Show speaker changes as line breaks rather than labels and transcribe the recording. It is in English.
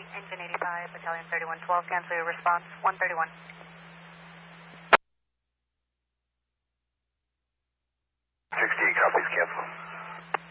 Engine 85, Battalion 3112, cancel your response, 131.